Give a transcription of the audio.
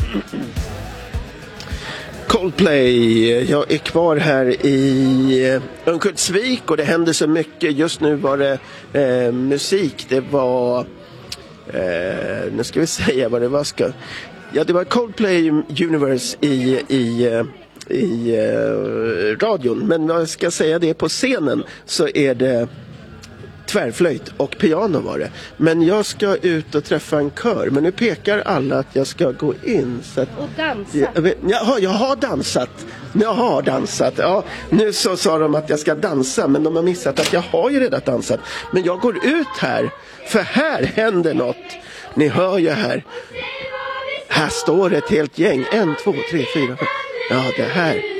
Coldplay, jag är kvar här i Örnsköldsvik och det händer så mycket. Just nu var det musik, det var nu ska vi säga vad det var. Det var Coldplay Universe i radion, men vad jag ska säga det på scenen så är det tvärflöjt och piano var det. Men jag ska ut och träffa en kör. Men nu pekar alla att jag ska gå in. Så att, och dansa. Jag har dansat. Jag har dansat. Ja, nu så sa de att jag ska dansa. Men de har missat att jag har ju redan dansat. Men jag går ut här. För här händer något. Ni hör ju här. Här står ett helt gäng. 1, 2, 3, 4, 5. Ja, det här.